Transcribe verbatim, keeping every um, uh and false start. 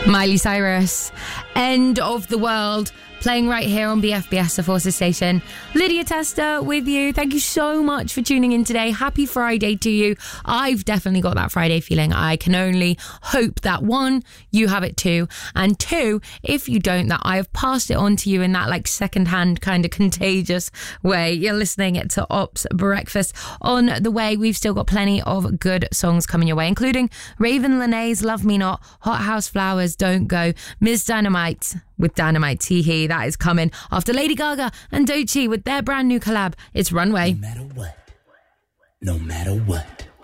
Miley Cyrus, End of the World, playing right here on B F B S, the Forces Station. Lydia Tester with you. Thank you so much for tuning in today. Happy Friday to you. I've definitely got that Friday feeling. I can only hope that one, you have it too, and two, if you don't, that I have passed it on to you in that like secondhand kind of contagious way. You're listening to Ops Breakfast. On the way, we've still got plenty of good songs coming your way, including Raven Lenae's Love Me Not, Hot House Flowers, Don't Go, Miss Dynamite with Dynamite Tee Hee. That is coming after Lady Gaga and Doechii with their brand new collab. It's Runway. No matter what, no matter what.